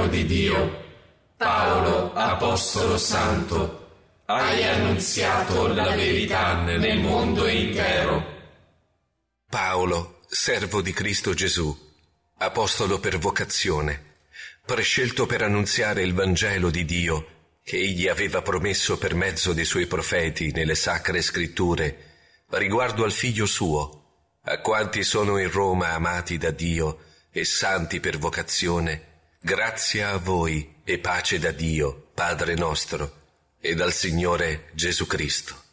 di Dio. Paolo, apostolo santo, hai annunziato la verità nel mondo intero. Paolo, servo di Cristo Gesù, apostolo per vocazione, prescelto per annunziare il Vangelo di Dio che Egli aveva promesso per mezzo dei Suoi profeti nelle Sacre Scritture, riguardo al Figlio Suo, a quanti sono in Roma amati da Dio e santi per vocazione, grazia a voi e pace da Dio, Padre nostro, e dal Signore Gesù Cristo.